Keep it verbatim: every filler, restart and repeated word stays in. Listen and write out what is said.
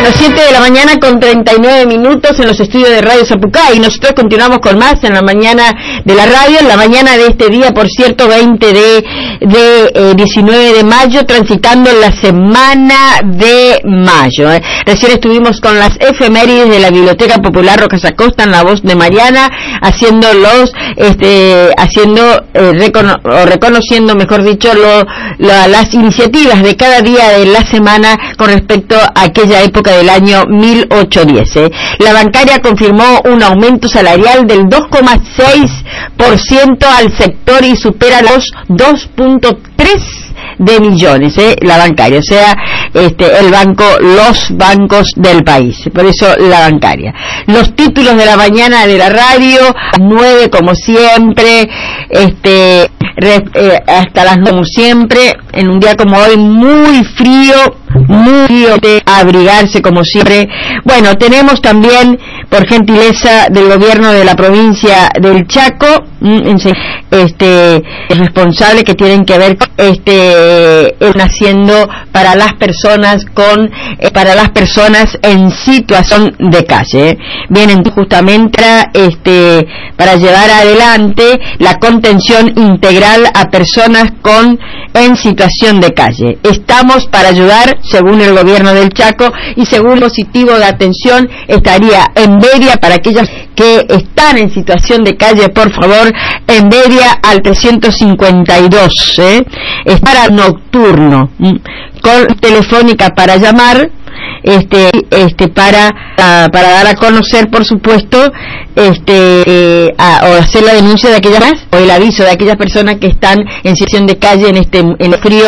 Las siete de la mañana con treinta y nueve minutos en los estudios de Radio Zapucay, y nosotros continuamos con más en la mañana de la radio, en la mañana de este día, por cierto, veinte de, de eh, diecinueve de mayo, transitando la semana de mayo. Eh. Recién estuvimos con las efemérides de la Biblioteca Popular Rojas Acosta en la voz de Mariana, haciendo los, este, haciendo, eh, recono o reconociendo, mejor dicho, lo, la, las iniciativas de cada día de la semana con respecto a aquella época del año mil ochocientos diez. ¿eh? La bancaria confirmó un aumento salarial del dos coma seis por ciento al sector y supera los dos punto tres de millones, ¿eh? la bancaria, o sea, este, el banco, los bancos del país, por eso la bancaria. Los títulos de la mañana de la radio, nueve como siempre, este, re, eh, hasta las nueve como siempre, en un día como hoy muy frío, muy frío, de abrigarse como siempre. Bueno, tenemos también, por gentileza del gobierno de la provincia del Chaco, este, responsable que tienen que ver, este, haciendo para las personas con, eh, para las personas en situación de calle. ¿eh? Vienen justamente, este, para llevar adelante la contención integral a personas con, en situación de calle. Estamos para ayudar, según el gobierno del Chaco, y según el positivo de atención, estaría en Beria para aquellas que están en situación de calle, por favor, en Beria al trescientos cincuenta y dos, ¿eh? Es para nocturno, ¿m? con telefónica para llamar, este, este, para, a, para dar a conocer, por supuesto, este, eh, a, o hacer la denuncia de aquellas, o el aviso de aquellas personas que están en situación de calle en este, en el frío